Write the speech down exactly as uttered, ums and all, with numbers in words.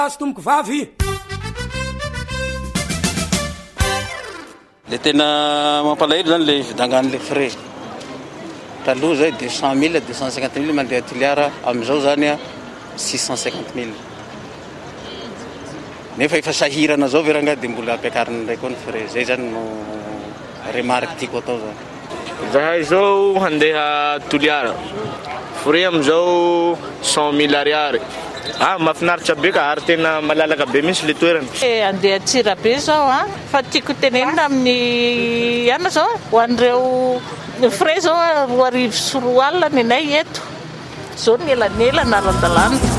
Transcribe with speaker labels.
Speaker 1: Tomoko vavy
Speaker 2: le tena mampalahelo zany le vidangan'le frais taloha zay deux cent mille deux cent cinquante mille mandeha tiliara amizao zany a six cent cinquante mille nefa efa sahirana zao veranga dia mbola ampiakarina ndraiky koa ny frais zay zany no remarque tiako atao zany.
Speaker 3: Zahay zao handeha toliara frais amizao cent mille ariary. Ah, mafinaritra be ka ary tena malalaka be mihitsy le toerana.
Speaker 4: Eh, andeha Antsirabe zao a fa tiako tenenina amin'ny ana zao ho an'ireo frais zao roa arivo sy roa alina ny anay eto zao ny elanelana ara-dalàna.